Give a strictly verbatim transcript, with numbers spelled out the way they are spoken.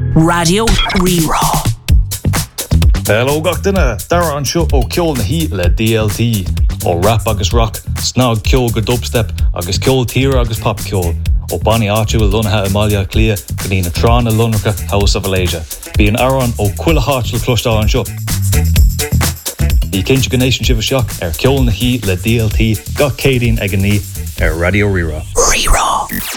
Radio Rerá. Hello gachtainna, dara an seo ó ceol na hí le D L T, ó rap agus rock, snog ceol go dubstep, agus ceol tír agus pop ceol, ó Bonnie áitiú lunathe Amalia Clia, go dtí na trán na lunracha House of Alasia. Bí an aran ó cuila hátil clúistá an seo. Bhí cinnte gnéisian sibh seach ar ceol na hí le D L T, gach cédaoin ag an ní ar Radio Rerá. Rerá.